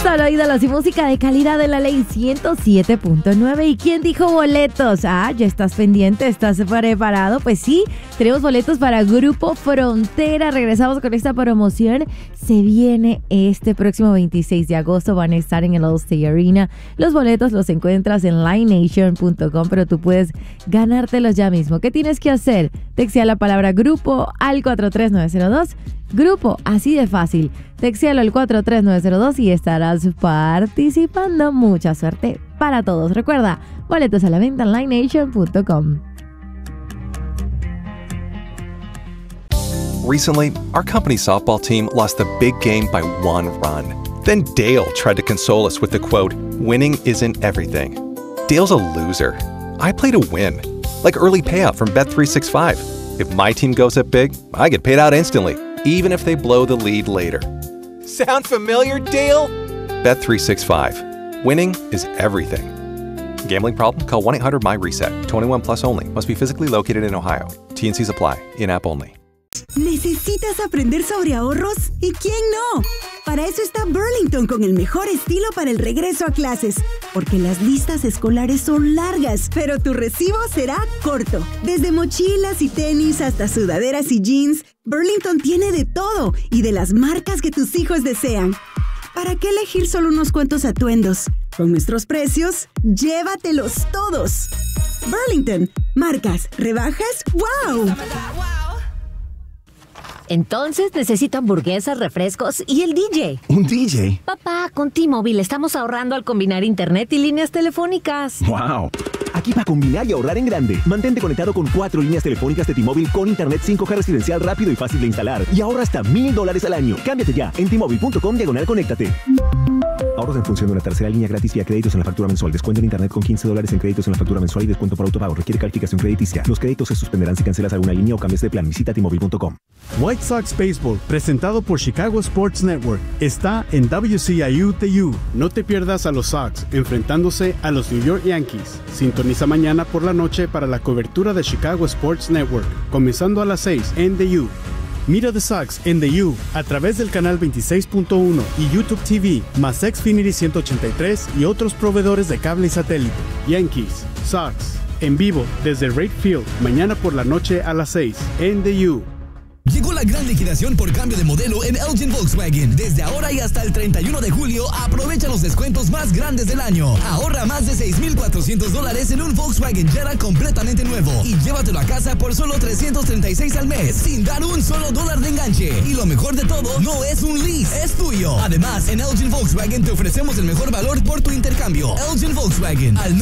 Solo ídolos y música de calidad de la Ley 107.9. ¿Y quién dijo boletos? ¿Ya estás pendiente? ¿Estás preparado? Pues sí, tenemos boletos para Grupo Frontera. Regresamos con esta promoción. Se viene este próximo 26 de agosto. Van a estar en el All-State Arena. Los boletos los encuentras en livenation.com, pero tú puedes ganártelos ya mismo. ¿Qué tienes que hacer? Textea la palabra Grupo al 43902. Grupo, así de fácil. Textéalo al 43902 y estarás participando. Mucha suerte para todos. Recuerda, boletos a la venta en livenation.com. Recently, our company's softball team lost the big game by 1 run. Then Dale tried to console us with the quote, "Winning isn't everything." Dale's a loser. I play to win. Like early payout from Bet365. If my team goes up big, I get paid out instantly, even if they blow the lead later. Sound familiar, Dale? Bet365. Winning is everything. Gambling problem? Call 1-800-MY-RESET. 21 plus only. Must be physically located in Ohio. T&Cs apply. In-app only. ¿Necesitas aprender sobre ahorros? ¿Y quién no? Para eso está Burlington con el mejor estilo para el regreso a clases. Porque las listas escolares son largas, pero tu recibo será corto. Desde mochilas y tenis hasta sudaderas y jeans, Burlington tiene de todo y de las marcas que tus hijos desean. ¿Para qué elegir solo unos cuantos atuendos? Con nuestros precios, llévatelos todos. Burlington, marcas, rebajas, ¡wow! Entonces necesito hamburguesas, refrescos y el DJ. ¿Un DJ? Papá, con T-Mobile estamos ahorrando al combinar internet y líneas telefónicas. ¡Wow! Aquí para combinar y ahorrar en grande. Mantente conectado con 4 líneas telefónicas de T-Mobile con internet 5G residencial rápido y fácil de instalar. Y ahorra hasta $1,000 al año. Cámbiate ya en T-Mobile.com/conéctate. Ahorros en función de una tercera línea gratis vía créditos en la factura mensual. Descuento en internet con $15 en créditos en la factura mensual y descuento por autopago. Requiere calificación crediticia. Los créditos se suspenderán si cancelas alguna línea o cambias de plan. Visita T-Mobile.com. White Sox Baseball, presentado por Chicago Sports Network, está en WCIU-TU. No te pierdas a los Sox enfrentándose a los New York Yankees. Sintoniza mañana por la noche para la cobertura de Chicago Sports Network, comenzando a las 6 en The U. Mira The Sox en The U a través del canal 26.1 y YouTube TV, más Xfinity 183 y otros proveedores de cable y satélite. Yankees, Sox, en vivo desde Wright Field, mañana por la noche a las 6 en The U. Llegó la gran liquidación por cambio de modelo en Elgin Volkswagen. Desde ahora y hasta el 31 de julio, aprovecha los descuentos más grandes del año. Ahorra más de $6,400 en un Volkswagen Jetta completamente nuevo y llévatelo a casa por solo $336 al mes, sin dar un solo dólar de enganche. Y lo mejor de todo, no es un lease, es tuyo. Además, en Elgin Volkswagen te ofrecemos el mejor valor por tu intercambio. Elgin Volkswagen, al